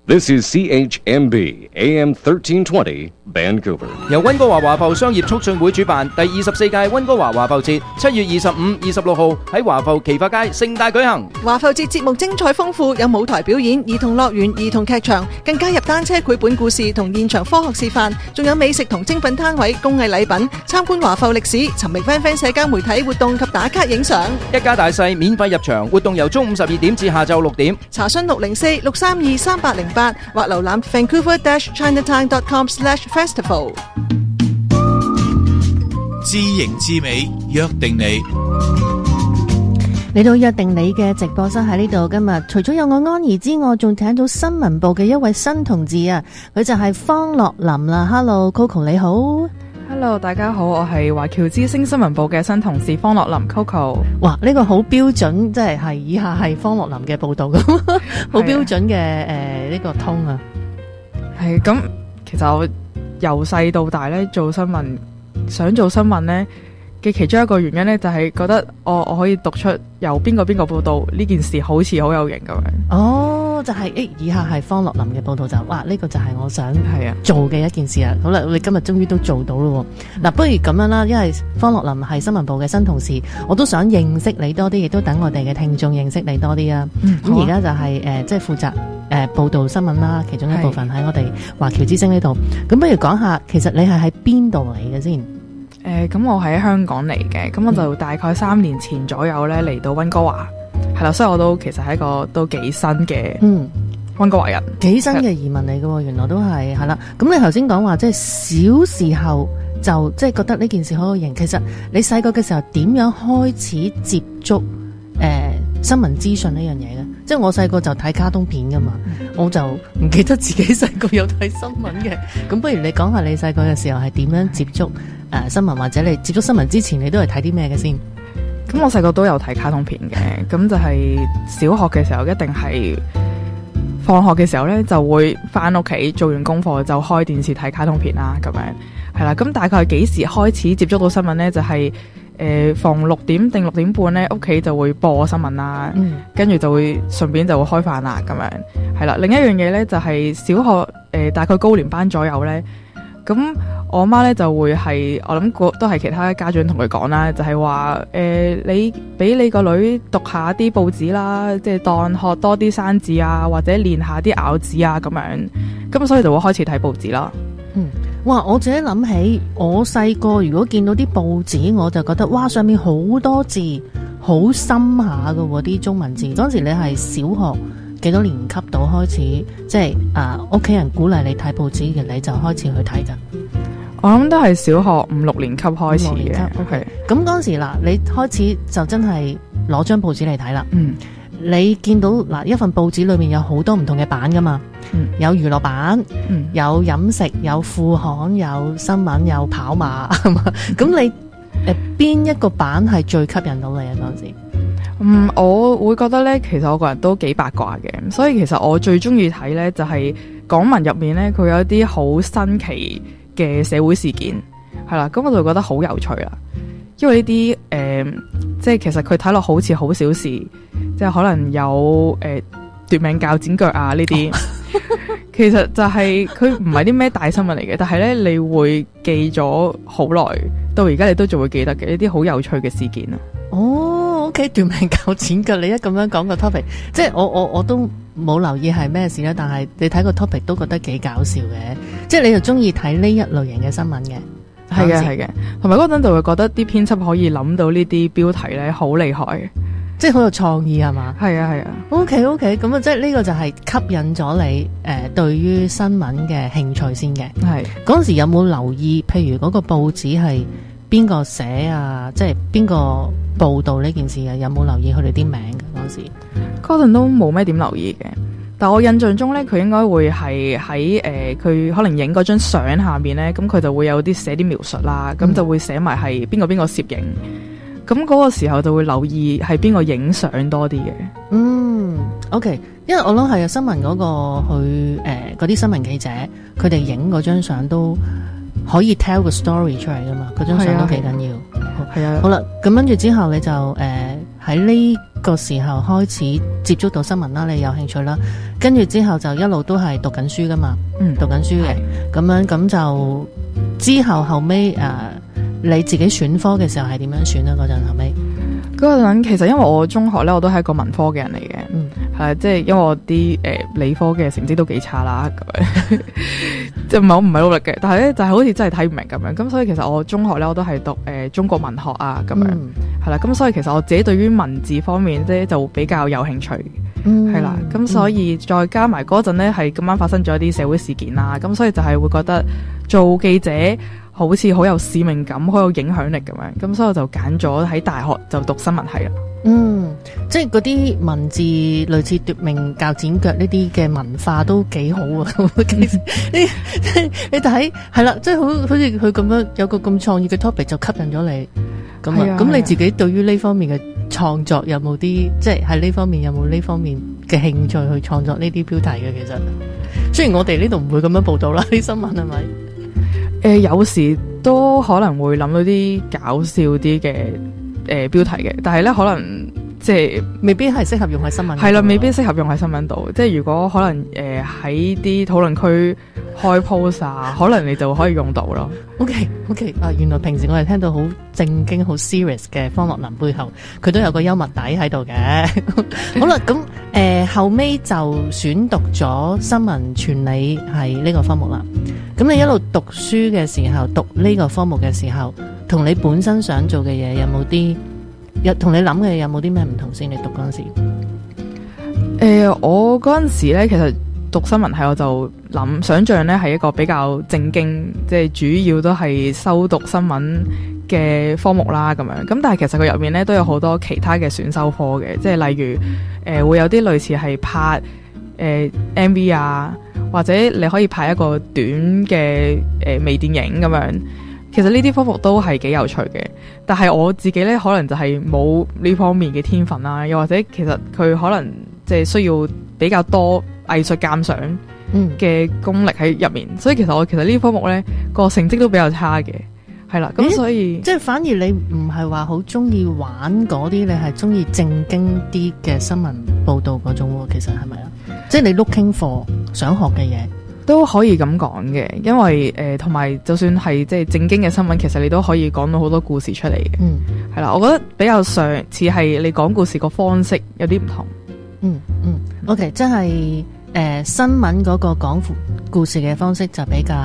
This is CHMB AM 1320 Vancouver。 由溫哥華華埠商業促進會主辦第24屆溫哥華華埠節7月25、26號喺華埠奇發街盛大舉行。 華埠節節目精彩豐富，有舞台表演、兒童樂園、兒童劇場，更加入單車繪本故事同現場科學示範，仲有美食同精品攤位、工藝禮品，參觀華埠歷史，尋覓 FanFan 社交媒體活動及打卡影相。 一家大細免費入場，活動由中午12點至下晝6點。 查詢604-632-3808或瀏覽 Vancouver-Chinatown.com/festival。 知型知美，約定你。 嚟到約定你嘅直播室喺呢度，今日除咗有我安怡之外，仲請到新聞部嘅一位新同志啊，佢就係方樂琳啦。Hello Coco 你好。 Hello 大家好，我係華僑之星新聞部嘅新同事方樂琳 Coco。 哇，呢個好標準，即係以下係方樂琳嘅報道咁，好標準嘅呢個通啊。 係咁，其實我由細到大咧做新聞，想做新聞咧嘅其中一個原因咧，就係覺得我可以讀出由邊個報道呢件事好似好有型咁樣。 哦，就係以下係方樂琳嘅報道就，哇呢個就係我想做嘅一件事啊。好啦，我哋今日終於都做到咯。嗱，不如咁樣啦，因為方樂琳係新聞部嘅新同事，我都想認識你多啲，亦都等我哋嘅聽眾認識你多啲啊。咁而家就係即係負責報道新聞啦，其中一部分喺我哋華僑之星呢度。咁不如講下，其實你係喺邊度嚟嘅先？ 咁我喺香港嚟嘅，咁我就大概3年前左右咧嚟到溫哥華，係啦，所以我都其實係一個都幾新嘅溫哥華人， 幾新嘅移民嚟嘅喎，原來都係啦。咁你頭先講話即係小時候就即係覺得呢件事好有型，其實你細個嘅時候點樣開始接觸新聞資訊呢樣嘢嘅？即係我細個就睇卡通片噶嘛，我就唔記得自己細個有睇新聞嘅。咁不如你講下你細個嘅時候係點樣接觸新聞，或者你接觸新聞之前你都係睇啲咩嘅先？ 咁我細個都有睇卡通片嘅，咁就係小學嘅時候一定係放學嘅時候呢，就會翻屋企做完功課就開電視睇卡通片啦，咁樣係啦。咁大概幾時開始接觸到新聞呢？就係逢6點定6點半咧，屋企就會播新聞啦，跟住就會順便就會開飯啦，咁樣係啦。另一樣嘢咧就係小學大概高年班左右咧，咁我媽咧就會係我諗都係其他家長同佢講啦，就係話你俾你個女讀下啲報紙啦，即係當學多啲生字啊，或者練下啲咬字啊咁樣，咁所以就會開始睇報紙啦。 哇！我自己諗起我細個如果見到啲報紙，我就覺得哇，上面好多字，好深下㗎喎啲中文字。嗰時你係小學幾多年級到開始，即係屋企人鼓勵你睇報紙嘅，你就開始去睇㗎？ 我諗都係小學5、6年級開始嘅。 OK，咁嗰時嗱，你開始就真係攞張報紙嚟睇啦。你見到嗱一份報紙裏面有好多唔同嘅版噶嘛，有娛樂版，有飲食，有副刊，有新聞，有跑馬，係嘛？咁你邊一個版係最吸引到你啊？嗰陣時， 我會覺得咧，其實我個人都幾八卦嘅，所以其實我最中意睇咧就係港聞入面咧，佢有一啲好新奇嘅社會事件，係啦，咁我就覺得好有趣啦。因為呢啲即係其實佢睇落好似好小事，即係可能有奪命鉸剪腳啊呢啲，其實就係佢唔係啲咩大新聞嚟嘅，但係咧你會記咗好耐，到而家你都仲會記得嘅呢啲好有趣嘅事件啊。 哦，OK， 奪命鉸剪腳，你一咁樣講個 topic， 即係我都冇留意係咩事啦，但係你睇個 topic 都覺得幾搞笑嘅，即係你就中意睇呢一類型嘅新聞嘅。 係嘅，同埋嗰陣就會覺得啲編輯可以諗到呢啲標題咧，好厲害， 即係好有創意係嘛？ 係啊。 OK， 咁啊，即係呢個就係吸引咗你對於新聞嘅興趣先嘅。係嗰陣時有冇留意？譬如嗰個報紙係邊個寫啊？即係邊個報道呢件事啊？有冇留意佢哋啲名嘅嗰陣時？ 嗰陣都冇咩點留意嘅。但我印象中咧，佢應該會係喺佢可能影嗰張相下面咧，咁佢就會有啲寫啲描述啦，咁就會寫埋係邊個攝影，咁嗰個時候就會留意係邊個影相多啲嘅。 OK， 因為我諗係新聞嗰個佢嗰啲新聞記者，佢哋影嗰張相都可以 tell 個 story 出嚟噶嘛，嗰張相都幾緊要。係啊，好啦，咁跟住之後你就喺呢個時候開始接觸到新聞啦，你有興趣啦，跟住之後就一路都係讀緊書噶嘛，讀緊書嘅，咁樣咁就之後尾你自己選科嘅時候係點樣選啊？嗰陣後尾嗰陣其實因為我中學咧我都係一個文科嘅人嚟嘅，係即係因為我啲理科嘅成績都幾差啦，咁樣即係唔係努力嘅，但係咧就係好似真係睇唔明咁樣，咁所以其實我中學咧我都係讀中國文學啊咁樣，係啦，咁所以其實我自己對於文字方面咧就比較有興趣，係啦，咁所以再加埋嗰陣咧係咁啱發生咗一啲社會事件啦，咁所以就係會覺得做記者好似好有使命感，好有影響力咁樣，咁所以我就揀咗喺大學就讀新聞系啦。 即係嗰啲文字類似奪命鉸剪腳呢啲嘅文化都幾好啊！你睇係啦，即係好似佢咁樣有個咁創意嘅 topic 就吸引咗你咁啊！咁你自己對於呢方面嘅創作有冇啲即係喺呢方面有冇呢方面嘅興趣去創作呢啲標題嘅？其實雖然我哋呢度唔會咁樣報道啦，啲新聞係咪？ 有時都可能會諗到啲搞笑啲嘅標題嘅，但係咧可能即係未必係適合用喺新聞。 係啦，未必適合用喺新聞度。即係如果可能喺啲討論區開 post 啊，可能你就可以用到咯。 OK 原來平時我哋聽到好正經、好 serious 嘅方樂林背後，佢都有個幽默底喺度嘅。好啦，咁後尾就選讀咗新聞傳理係呢個科目啦。咁你一路讀書嘅時候，讀呢個科目嘅時候，同你本身想做嘅嘢有冇啲？同你諗嘅有冇啲咩唔同先？你讀嗰陣時， 我嗰陣時咧，其實讀新聞系我就想象咧係一個比較正經，即係主要都係修讀新聞嘅科目啦咁樣。咁但係其實佢入面咧都有好多其他嘅選修科嘅，即係例如會有啲類似係拍MV 啊，或者你可以拍一個短嘅微電影咁樣。其實呢啲科目都係幾有趣嘅，但係我自己咧可能就係冇呢方面嘅天分啦，又或者其實佢可能即係需要比較多藝術鑑賞嘅功力喺入面，所以其實我呢啲科目咧個成績都比較差嘅，係啦，咁所以即係反而你唔係話好中意玩嗰啲，你係中意正經啲嘅新聞報道嗰種喎，其實係咪啊？即係你 looking for 想學嘅嘢。 都可以咁講嘅，因為同埋就算係即係正經嘅新聞，其實你都可以講到好多故事出嚟嘅。係啦，我覺得比較上似係你講故事個方式有啲唔同。 OK， 即係新聞嗰個講故事嘅方式就比較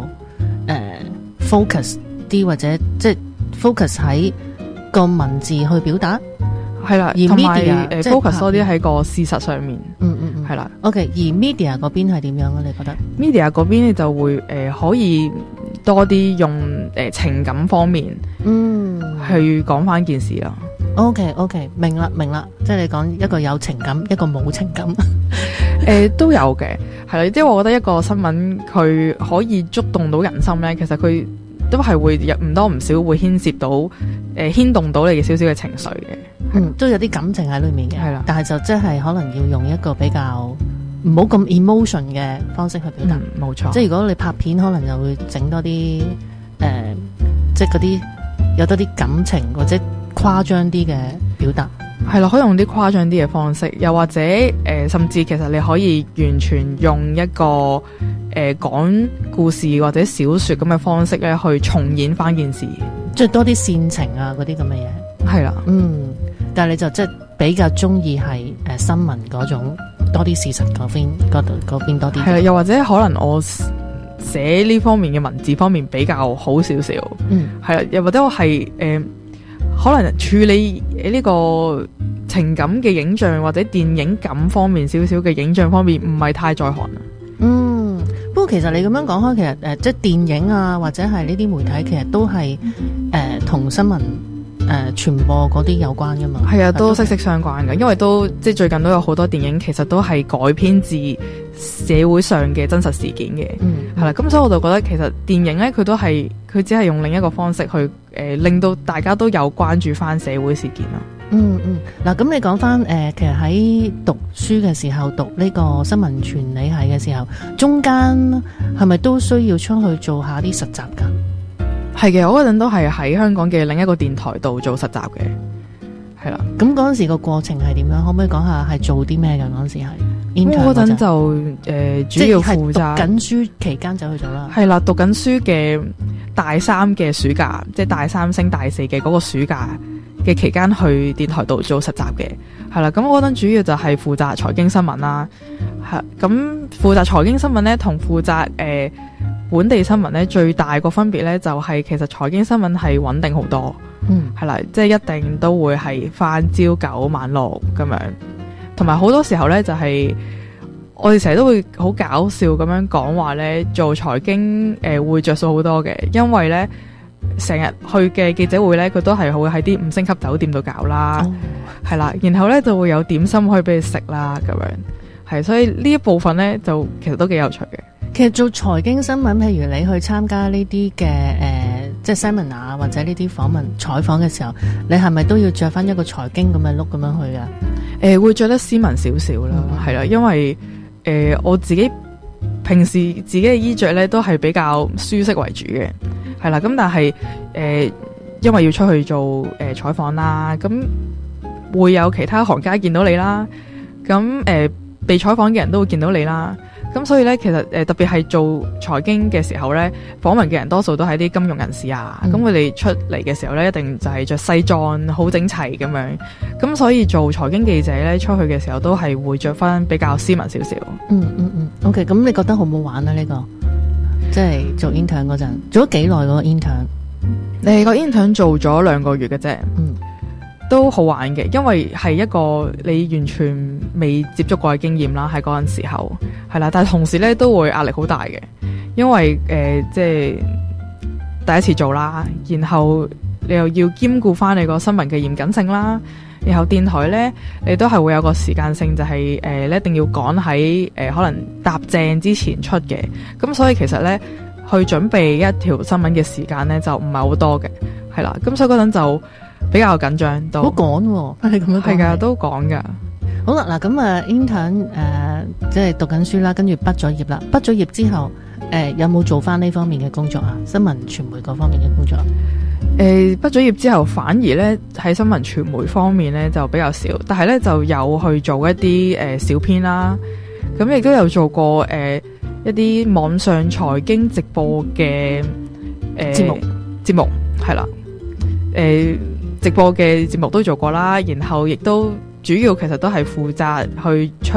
focus 啲，或者即係 focus 喺個文字去表達。 係啦， 而同埋 media focus 多啲喺個事實上面。係啦。 OK， 而 media 嗰邊係點樣啊？你覺得 media 嗰邊你就會可以多啲用情感方面去講翻件事啦。 OK， 明啦，即係你講一個有情感，一個冇情感。 都有嘅，係啦，即係我覺得一個新聞佢可以觸動到人心咧，其實佢都係會唔多唔少會牽涉到牽動到你嘅少少嘅情緒嘅。 都有啲感情喺裏面嘅， 係啦， 但係就即係可能要用一個比較唔好咁 emotion 嘅方式去表達， 冇錯。 即係如果你拍片，可能就會整多啲即係嗰啲有多啲感情或者誇張啲嘅表達， 係啦，可以用啲誇張啲嘅方式，又或者甚至其實你可以完全用一個講故事或者小說咁嘅方式咧，去重演翻件事， 即係多啲煽情啊嗰啲咁嘅嘢， 係啦， 但係你就即係比較中意係新聞嗰種多啲事實嗰邊多啲， 係啦，又或者可能我寫呢方面嘅文字方面比較好少少，係啦，又或者我係可能處理呢個情感嘅影像或者電影感方面少少嘅影像方面唔係太在行啊。 不過其實你咁樣講開，其實即係電影啊或者係呢啲媒體，其實都係同新聞傳播嗰啲有關噶嘛。係啊， 都息息相關嘅，因為都即係最近都有好多電影其實都係改編自社會上嘅真實事件嘅，係啦。咁所以我就覺得其實電影咧佢只係用另一個方式去令到大家都有關注翻社會事件啦。 嗱，咁你講翻其實喺讀書嘅時候，讀呢個新聞傳理系嘅時候，中間係咪都需要出去做下啲實習㗎？ 係嘅，我嗰陣都係喺香港嘅另一個電台度做實習嘅， 係啦。 咁嗰陣時個過程係點樣？可唔可以講下係做啲咩嘅嗰陣時係？ 嗰陣就主要負責即係讀緊書期間就去做啦。 係啦，讀緊書嘅大三嘅暑假，即係大三升大四嘅嗰個暑假嘅期間去電台度做實習嘅。係啦，咁我嗰陣主要就係負責財經新聞啦。係咁負責財經新聞咧，同負責本地新聞咧最大個分別咧，就係其實財經新聞係穩定好多。係啦，即係一定都會係返朝九晚六咁樣。同埋好多時候咧，就係我哋成日都會好搞笑咁樣講話咧，做財經會着數好多嘅，因為咧成日去嘅記者會咧，佢都係會喺啲5星級酒店度搞啦，係啦，然後咧就會有點心可以俾你食啦，咁樣係，所以呢一部分咧就其實都幾有趣嘅。 其實做財經新聞，譬如你去參加呢啲嘅即係 seminar 或者呢啲訪問採訪嘅時候，你係咪都要着翻一個財經咁嘅 look 咁樣去啊？ 會着得斯文少少啦，係啦，因為我自己平時自己嘅衣着咧都係比較舒適為主嘅，係啦，咁但係因為要出去做採訪啦，咁會有其他行家見到你啦，咁被採訪嘅人都會見到你啦。咁所以咧，其實特別係做財經嘅時候咧，訪問嘅人多數都係啲金融人士啊。咁佢哋出嚟嘅時候咧，一定就係着西裝，好整齊咁樣。咁所以做財經記者咧，出去嘅時候都係會着翻比較斯文少少。 OK， 咁你覺得好唔好玩啊？呢個即係做 intern 嗰陣，做咗幾耐嗰個 intern？ 你個 intern 做咗2個月嘅啫。都好玩嘅，因為係一個你完全未接觸過嘅經驗啦，喺嗰陣時候係啦，但係同時咧都會壓力好大嘅，因為即係第一次做啦，然後你又要兼顧翻你個新聞嘅嚴謹性啦，然後電台咧你都係會有個時間性，就係你一定要趕喺可能搭正之前出嘅，咁所以其實咧去準備一條新聞嘅時間咧就唔係好多嘅，係啦，咁所以嗰陣就比較緊張，都好趕喎，你咁樣講係噶，都趕噶。 好啦，嗱咁啊 intern 即係讀緊書啦，跟住畢咗業啦。畢咗業之後，有冇做翻呢方面嘅工作啊？新聞傳媒嗰方面嘅工作？ 畢咗業之後，反而咧喺新聞傳媒方面咧就比較少，但係咧就有去做一啲小編啦。咁亦都有做過一啲網上財經直播嘅節目係啦，直播嘅節目都做過啦，然後亦都主要其實都係負責去出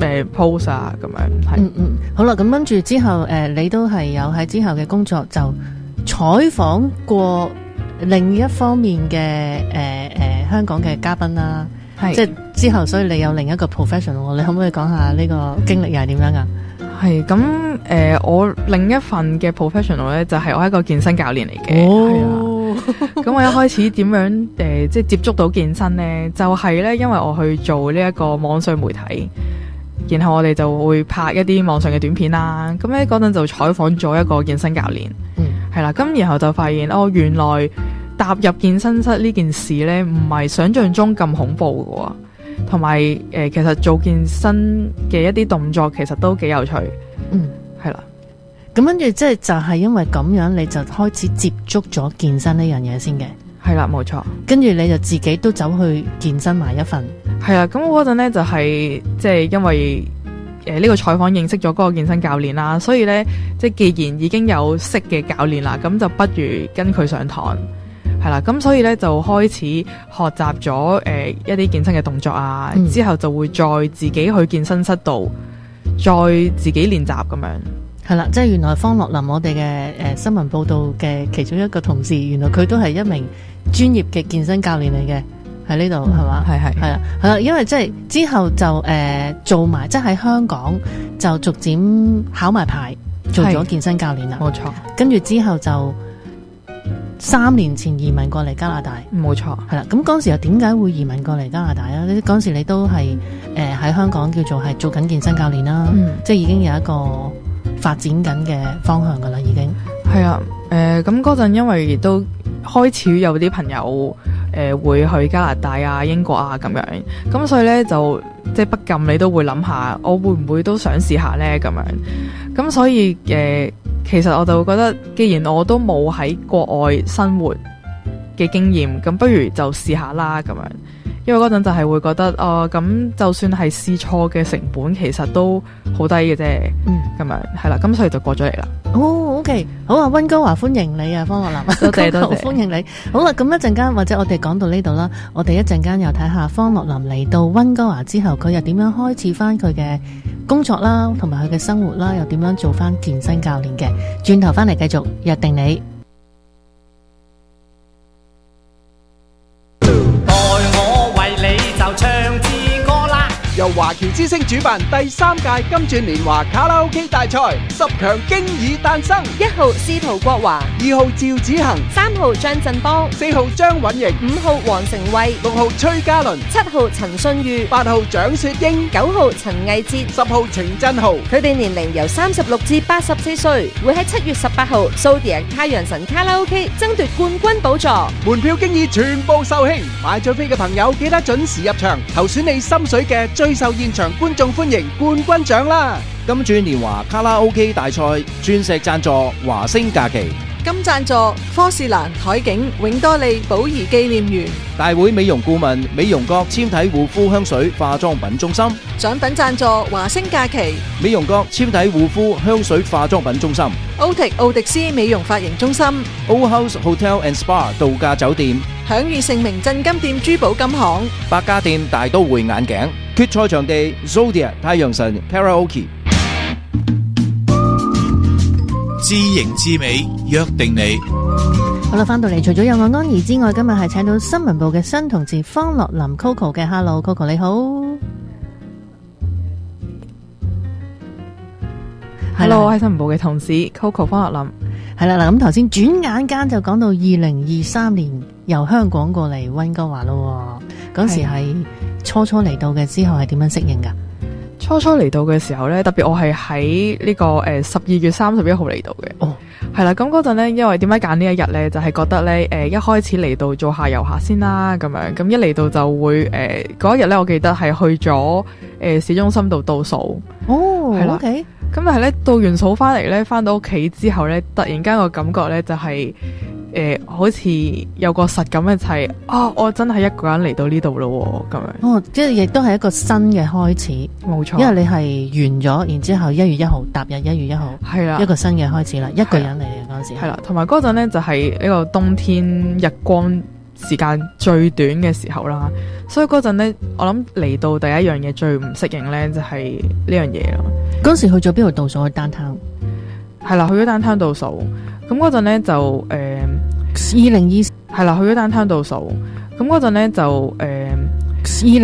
post 啊咁樣係。 好啦，咁跟住之後你都係有喺之後嘅工作就採訪過另一方面嘅香港嘅嘉賓啦，即係之後所以你有另一個 professional， 你可唔可以講下呢個經歷又係點樣啊？ 係咁我另一份嘅 professional 咧就係我係一個健身教練嚟嘅。係啊。咁我一開始點樣即係接觸到健身呢？就係呢，因為我去做呢一個網上媒體，然後我哋就會拍一啲網上嘅短片啦。咁咧嗰陣就採訪咗一個健身教練，係啦。咁然後就發現原來踏入健身室呢件事呢，唔係想象中咁恐怖嘅，同埋其實做健身嘅一啲動作其實都幾有趣，係啦。 咁跟住即係就係因為咁樣，你就開始接觸咗健身呢樣嘢先嘅。 係啦，冇錯。跟住你就自己都走去健身埋一份。 係啦，咁嗰陣呢就係即係因為呢個採訪認識咗嗰個健身教練啦，所以呢，即係既然已經有識嘅教練啦，咁就不如跟佢上堂。係啦，咁所以呢，就開始學習咗一啲健身嘅動作啊，之後就會再自己去健身室度再自己練習咁樣。 係啦，即係原來方樂林我哋嘅新聞報道嘅其中一個同事，原來佢都係一名專業嘅健身教練嚟嘅，喺呢度係嘛？係啦，因為即係之後就做埋，即係喺香港就逐漸考埋牌，做咗健身教練啦。 冇錯。跟住之後就3年前移民過嚟加拿大。 冇錯。係啦，咁嗰時又點解會移民過嚟加拿大啊？嗰時你都係喺香港叫做係做緊健身教練啦，即係已經有一個發展緊嘅方向噶啦，已經係啊。咁嗰陣因為亦都開始有啲朋友會去加拿大啊、英國啊咁樣，咁所以咧就即係不禁你都會諗下，我會唔會都想試下咧咁樣。咁所以其實我就覺得，既然我都冇喺國外生活嘅經驗，咁不如就試下啦咁樣。 因為嗰陣就係會覺得咁就算係試錯嘅成本其實都好低嘅啫，咁樣係啦，咁所以就過咗嚟啦。 OK， 好啊，溫哥華歡迎你啊，方樂林， 多謝多謝， 歡迎你。好啦，咁一陣間或者我哋講到呢度啦，我哋一陣間又睇下方樂林嚟到溫哥華之後，佢又點樣開始翻佢嘅工作啦，同埋佢嘅生活啦，又點樣做翻健身教練嘅。轉頭翻嚟繼續約定你。 由華僑之星主辦第3屆金鑽年華卡拉 OK 大賽，10強經已誕生。 1號司徒國華 ，2號趙子恒 ，3號張振邦 ，4號張允瑩 ，5號黃成慧 ，6號崔嘉倫 ，7號陳信裕 ，8號蔣雪英 ，9號陳毅哲 ，10號程振豪。 佢哋年齡由36至84歲，會喺7月18號Zodiac太陽神卡拉 OK 爭奪冠軍寶座。 門票經已全部售罄，買咗飛嘅朋友記得準時入場，投選你心水嘅最受現場觀眾歡迎冠軍獎啦！ 金鑽年華卡拉 OK 大賽鑽石贊助華星假期， 金贊助科士蘭、海景、永多利、寶儀紀念園。 大會美容顧問美容閣纖體護膚香水化妝品中心。 獎品贊助華星假期， 美容閣纖體護膚香水化妝品中心。 奧迪斯美容髮型中心。 Old House Hotel and Spa 度假酒店。 享譽盛名鎮金店珠寶金行。 百家店大都會眼鏡。決賽場地 Zodiac 太陽神 Karaoke。 知型知美，約定你。 好啦，翻到嚟除咗有我安怡之外，今日係請到新聞部嘅新同事方樂林 Coco 嘅。 Hello Coco 你好。 Hello， 我係新聞部嘅同事 Coco 方樂林。 係啦，嗱咁頭先轉眼間就講到2023年由香港過嚟溫哥華咯，嗰時係初嚟到嘅，之後係點樣適應噶？ 初嚟到嘅時候咧，特別我係喺呢個12月31號嚟到嘅。 哦， 係啦，咁嗰陣咧，因為點解揀呢一日咧，就係覺得咧，一開始嚟到做下遊客先啦，咁樣，咁一嚟到就會嗰一日咧，我記得係去咗市中心度倒數。 哦， 係啦。 OK。 咁但係咧，倒完數翻嚟咧，翻到屋企之後咧，突然間個感覺咧就係好似有個實感嘅就係我真係一個人嚟到呢度咯咁樣。 哦，即係亦都係一個新嘅開始， 冇錯。 因為你係完咗，然之後1月1號踏入1月1號， 係啦， 一個新嘅開始啦，一個人嚟嘅嗰陣時。 係啦，同埋嗰陣咧就係呢個冬天日光時間最短嘅時候啦，所以嗰陣咧，我諗嚟到第一樣嘢最唔適應咧就係呢樣嘢咯。 嗰時去咗邊度倒數？去downtown。 係啦，去咗downtown倒數。咁嗰陣咧就 2020係啦，去咗downtown倒數。咁嗰陣咧就